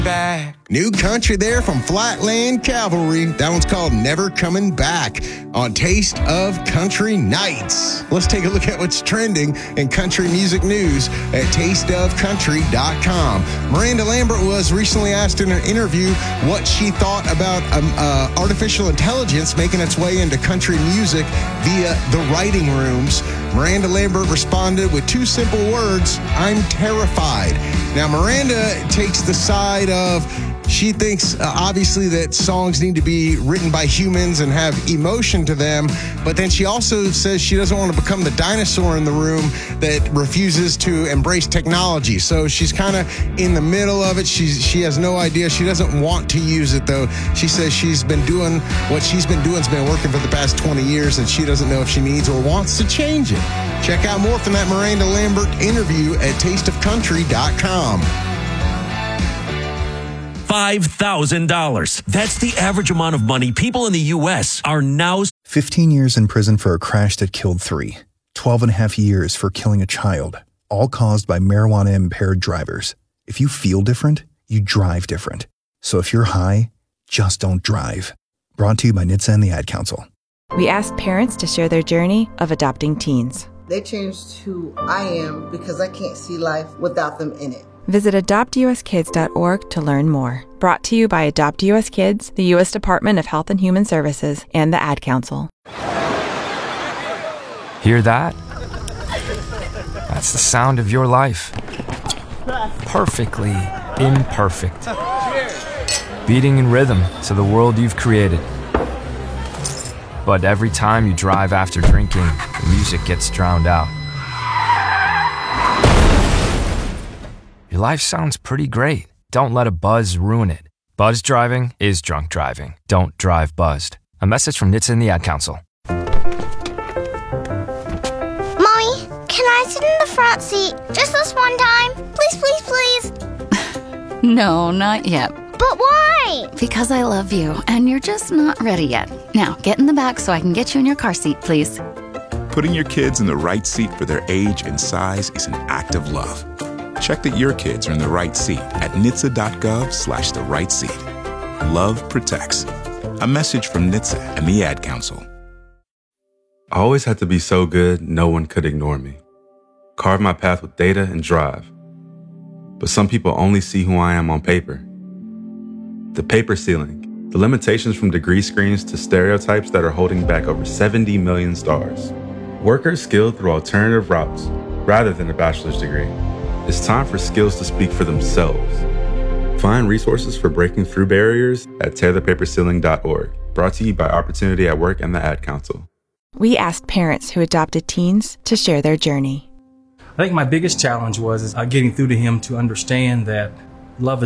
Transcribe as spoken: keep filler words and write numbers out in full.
Back. New country there from Flatland Cavalry. That one's called Never Coming Back on Taste of Country Nights. Let's take a look at what's trending in country music news at taste of country dot com. Miranda Lambert was recently asked in an interview what she thought about um, uh, artificial intelligence making its way into country music via the writing rooms. Miranda Lambert responded with two simple words: I'm terrified. Now, Miranda takes the side of, she thinks uh, obviously that songs need to be written by humans and have emotion to them, but then she also says she doesn't want to become the dinosaur in the room that refuses to embrace technology. So she's kind of in the middle of it. She's, she has no idea. She doesn't want to use it, though. She says she's been doing what she's been doing has been working for the past twenty years, and she doesn't know if she needs or wants to change it. Check out more from that Miranda Lambert interview at taste of country dot com. five thousand dollars. That's the average amount of money people in the U S are now... fifteen years in prison for a crash that killed three. twelve and a half years for killing a child. All caused by marijuana-impaired drivers. If you feel different, you drive different. So if you're high, just don't drive. Brought to you by N H T S A and the Ad Council. We asked parents to share their journey of adopting teens. They changed who I am because I can't see life without them in it. Visit adopt u s kids dot org to learn more. Brought to you by Adopt U S Kids, the U S Department of Health and Human Services, and the Ad Council. Hear that? That's the sound of your life. Perfectly imperfect. Beating in rhythm to the world you've created. But every time you drive after drinking, the music gets drowned out. Your life sounds pretty great. Don't let a buzz ruin it. Buzz driving is drunk driving. Don't drive buzzed. A message from N H T S A and the Ad Council. Mommy, can I sit in the front seat just this one time? Please, please, please. No, not yet. But why? Because I love you, and you're just not ready yet. Now, get in the back so I can get you in your car seat, please. Putting your kids in the right seat for their age and size is an act of love. Check that your kids are in the right seat at N H T S A dot gov slash the right seat. Love protects. A message from N H T S A and the Ad Council. I always had to be so good, no one could ignore me. Carve my path with data and drive. But some people only see who I am on paper. The paper ceiling, the limitations from degree screens to stereotypes that are holding back over seventy million stars. Workers skilled through alternative routes rather than a bachelor's degree. It's time for skills to speak for themselves. Find resources for breaking through barriers at tear the paper ceiling dot org. Brought to you by Opportunity at Work and the Ad Council. We asked parents who adopted teens to share their journey. I think my biggest challenge was uh, getting through to him to understand that love